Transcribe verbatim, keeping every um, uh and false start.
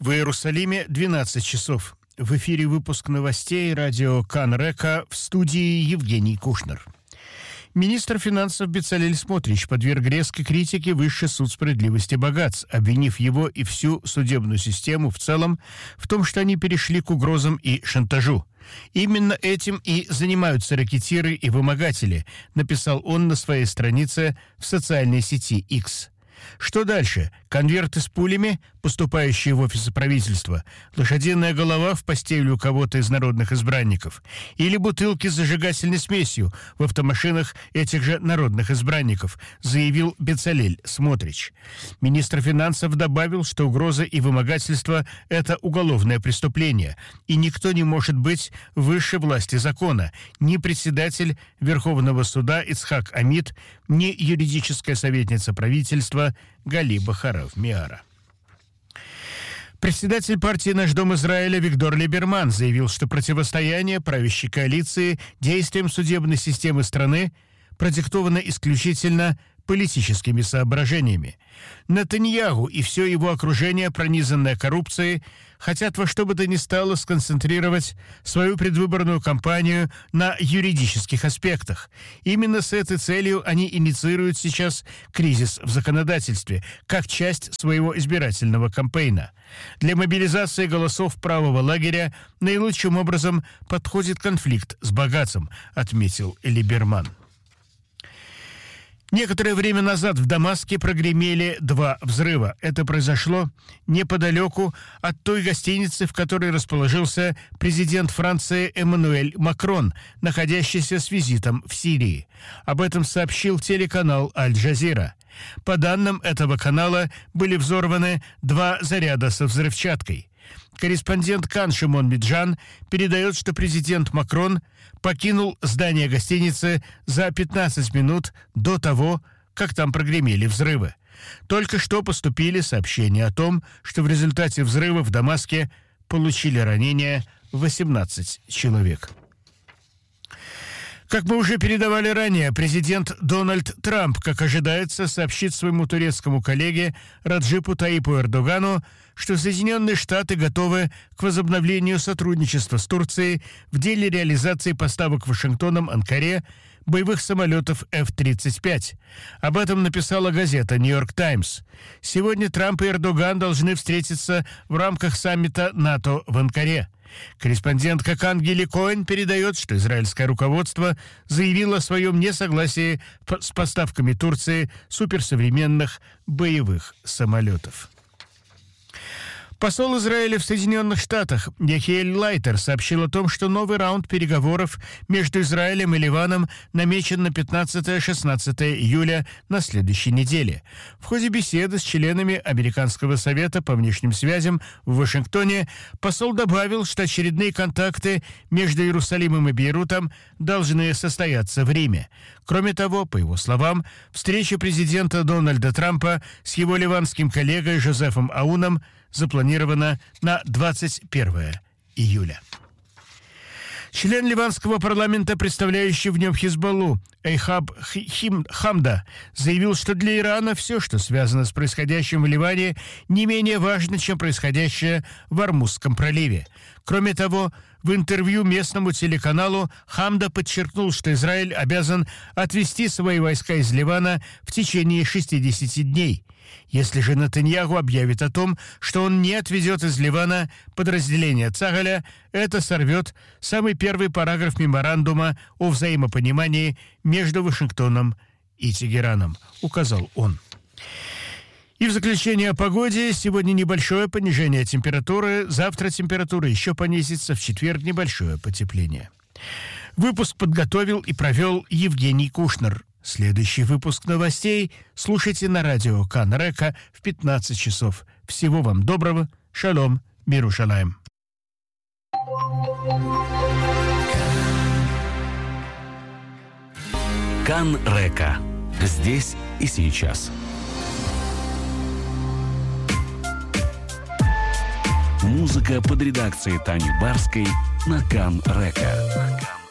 В Иерусалиме двенадцать часов. В эфире выпуск новостей радио Кан Река, в студии Евгений Кушнер. Министр финансов Бецалель Смотрич подверг резкой критике Высший суд справедливости Багац, обвинив его и всю судебную систему в целом в том, что они перешли к угрозам и шантажу. «Именно этим и занимаются ракетиры и вымогатели», написал он на своей странице в социальной сети X. Что дальше? Конверты с пулями, поступающие в офисы правительства, лошадиная голова в постели у кого-то из народных избранников, или бутылки с зажигательной смесью в автомашинах этих же народных избранников, заявил Бецалель Смотрич. Министр финансов добавил, что угроза и вымогательство – это уголовное преступление, и никто не может быть выше власти закона, ни председатель Верховного суда Ицхак Амит, ни юридическая советница правительства Гали Бахаров Миара. Председатель партии «Наш дом Израиля» Виктор Либерман заявил, что противостояние правящей коалиции действиям судебной системы страны продиктовано исключительно политическими соображениями. Нетаньяху и все его окружение, пронизанное коррупцией, хотят во что бы то ни стало сконцентрировать свою предвыборную кампанию на юридических аспектах. Именно с этой целью они инициируют сейчас кризис в законодательстве, как часть своего избирательного кампейна. Для мобилизации голосов правого лагеря наилучшим образом подходит конфликт с Багацем, отметил Либерман. Некоторое время назад в Дамаске прогремели два взрыва. Это произошло неподалеку от той гостиницы, в которой расположился президент Франции Эммануэль Макрон, находящийся с визитом в Сирии. Об этом сообщил телеканал Аль-Джазира. По данным этого канала, были взорваны два заряда со взрывчаткой. Корреспондент Кан Шимон Меджан передает, что президент Макрон покинул здание гостиницы за пятнадцать минут до того, как там прогремели взрывы. Только что поступили сообщения о том, что в результате взрыва в Дамаске получили ранения восемнадцать человек. Как мы уже передавали ранее, президент Дональд Трамп, как ожидается, сообщит своему турецкому коллеге Раджипу Таипу Эрдогану, что Соединенные Штаты готовы к возобновлению сотрудничества с Турцией в деле реализации поставок Вашингтоном Анкаре боевых самолетов эф тридцать пять. Об этом написала газета «Нью-Йорк Таймс». Сегодня Трамп и Эрдоган должны встретиться в рамках саммита НАТО в Анкаре. Корреспондент Кан Гили Коэн передает, что израильское руководство заявило о своем несогласии с поставками Турции суперсовременных боевых самолетов. Посол Израиля в Соединенных Штатах Яхиэль Лайтер сообщил о том, что новый раунд переговоров между Израилем и Ливаном намечен на пятнадцатое-шестнадцатое июля на следующей неделе. В ходе беседы с членами Американского совета по внешним связям в Вашингтоне посол добавил, что очередные контакты между Иерусалимом и Бейрутом должны состояться в Риме. Кроме того, по его словам, встреча президента Дональда Трампа с его ливанским коллегой Жозефом Ауном запланировано на двадцать первое июля. Член ливанского парламента, представляющий в нем Хизбаллу, Эйхаб Хамда, заявил, что для Ирана все, что связано с происходящим в Ливане, не менее важно, чем происходящее в Ормузском проливе. Кроме того, в интервью местному телеканалу Хамда подчеркнул, что Израиль обязан отвести свои войска из Ливана в течение шестидесяти дней. Если же Нетаньяху объявит о том, что он не отведет из Ливана подразделения Цагаля, это сорвет самый первый параграф меморандума о взаимопонимании между Вашингтоном и Тегераном, указал он. И в заключение о погоде. Сегодня небольшое понижение температуры, завтра температура еще понизится, в четверг небольшое потепление. Выпуск подготовил и провел Евгений Кушнер. Следующий выпуск новостей слушайте на радио Кан Река в пятнадцать часов. Всего вам доброго. Шалом. Мирушалаем. Кан Река. Здесь и сейчас. Музыка под редакцией Тани Барской на Кан Река.